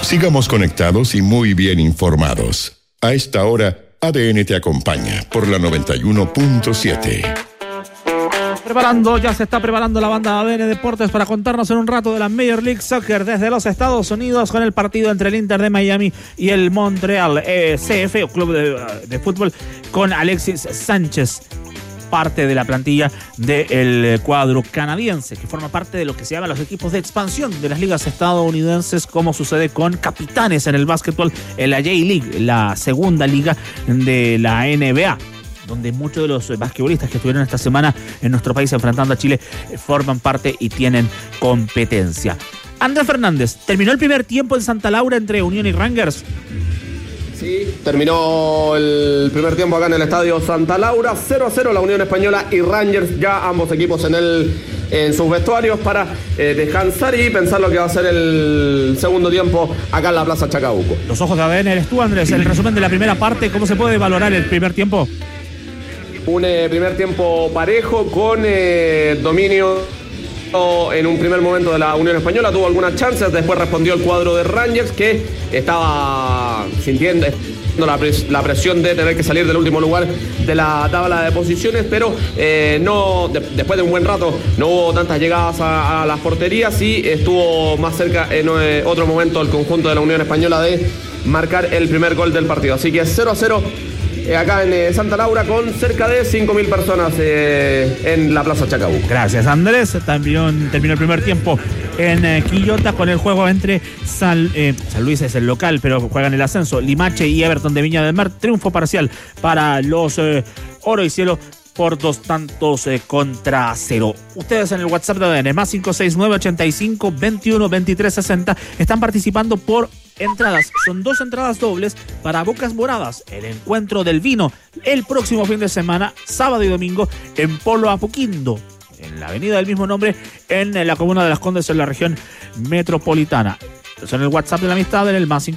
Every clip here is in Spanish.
Sigamos conectados y muy bien informados. A esta hora, ADN te acompaña por la 91.7. Ya se está preparando la banda de ADN Deportes para contarnos en un rato de la Major League Soccer desde los Estados Unidos con el partido entre el Inter de Miami y el Montreal CF, o Club de Fútbol, con Alexis Sánchez, parte de la plantilla del cuadro canadiense, que forma parte de lo que se llama los equipos de expansión de las ligas estadounidenses, como sucede con Capitanes en el básquetbol, en la J-League, la segunda liga de la NBA, donde muchos de los basquetbolistas que estuvieron esta semana en nuestro país enfrentando a Chile forman parte y tienen competencia. Andrés Fernández, ¿terminó el primer tiempo en Santa Laura entre Unión y Rangers? Sí, terminó el primer tiempo acá en el estadio Santa Laura, 0-0 la Unión Española y Rangers, ya ambos equipos en sus vestuarios para descansar y pensar lo que va a ser el segundo tiempo acá en la Plaza Chacabuco. Los ojos de ADN eres tú, Andrés. El resumen de la primera parte, ¿cómo se puede valorar el primer tiempo? Un primer tiempo parejo con dominio en un primer momento de la Unión Española, tuvo algunas chances, después respondió el cuadro de Rangers, que estaba sintiendo la presión de tener que salir del último lugar de la tabla de posiciones, pero después de un buen rato no hubo tantas llegadas a las porterías y estuvo más cerca en otro momento el conjunto de la Unión Española de marcar el primer gol del partido. Así que 0-0 acá en Santa Laura, con cerca de 5.000 personas en la Plaza Chacabuco. Gracias, Andrés. También terminó el primer tiempo en Quillota con el juego entre San Luis es el local, pero juegan el ascenso, Limache y Everton de Viña del Mar. Triunfo parcial para los Oro y Cielo por 2-0. Ustedes en el WhatsApp de ADN, más 569-85-21-23-60, están participando por entradas. Son 2 entradas dobles para Bocas Moradas, el encuentro del vino, el próximo fin de semana, sábado y domingo, en Polo Apoquindo, en la avenida del mismo nombre, en la comuna de Las Condes, en la región metropolitana. Son el WhatsApp de la amistad, en el más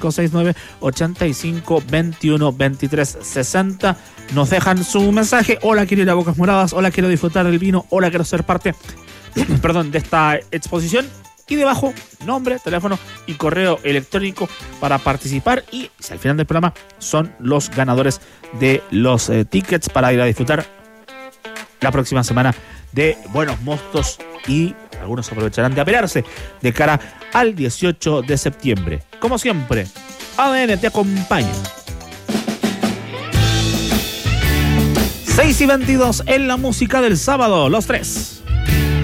569-85-21-23-60. Nos dejan su mensaje: hola, quiero ir a Bocas Moradas, hola, quiero disfrutar del vino, hola, quiero ser parte de esta exposición. Y debajo, nombre, teléfono y correo electrónico para participar. Y si al final del programa son los ganadores de los tickets para ir a disfrutar la próxima semana de buenos mostos, y algunos aprovecharán de apelarse de cara al 18 de septiembre. Como siempre, ADN te acompaña. 6:22 en la música del sábado, los tres.